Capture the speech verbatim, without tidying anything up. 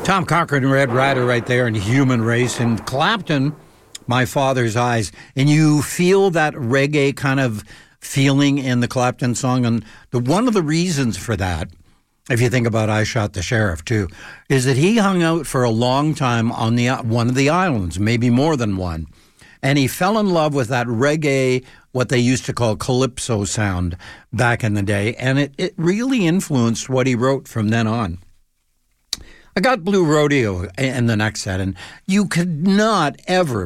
Tom Cochrane, Red Rider right there in Human Race, and Clapton, My Father's Eyes. And you feel that reggae kind of feeling in the Clapton song. And the, one of the reasons for that, if you think about I Shot the Sheriff too, is that he hung out for a long time on the one of the islands, maybe more than one. And he fell in love with that reggae, what they used to call calypso sound back in the day. And it, it really influenced what he wrote from then on. I got Blue Rodeo in the next set, and you could not ever